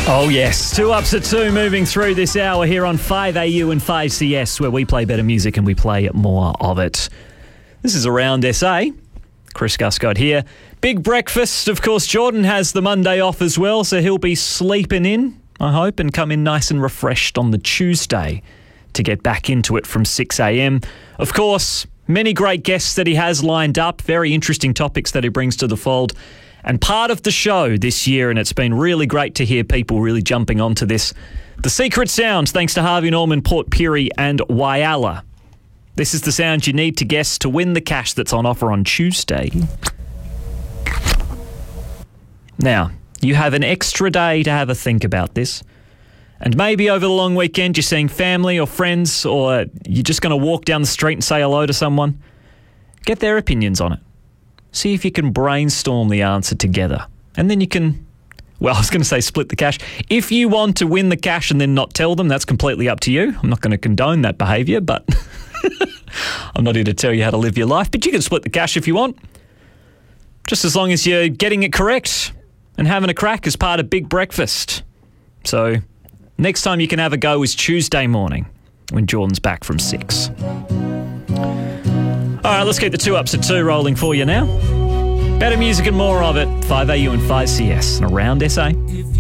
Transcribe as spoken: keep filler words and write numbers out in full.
Oh yes, two ups at two moving through this hour here on five A U and five C S, where we play better music and we play more of it. This is Around S A. Chris Guscott here. Big breakfast. Of course, Jordan has the Monday off as well, so he'll be sleeping in, I hope, and come in nice and refreshed on the Tuesday to get back into it from six A M. Of course, many great guests that he has lined up, very interesting topics that he brings to the fold. And part of the show this year, and it's been really great to hear people really jumping onto this, the secret sounds, thanks to Harvey Norman, Port Pirie and Whyalla. This is the sound you need to guess to win the cash that's on offer on Tuesday. Now, you have an extra day to have a think about this. And maybe over the long weekend you're seeing family or friends, or you're just going to walk down the street and say hello to someone. Get their opinions on it. See if you can brainstorm the answer together. And then you can, well, I was going to say split the cash. If you want to win the cash and then not tell them, that's completely up to you. I'm not going to condone that behaviour, but I'm not here to tell you how to live your life. But you can split the cash if you want. Just as long as you're getting it correct and having a crack as part of Big Breakfast. So next time you can have a go is Tuesday morning when Jordan's back from six. All right, let's keep the two ups at two rolling for you now. Better music and more of it. five A U and five C S and Around S A.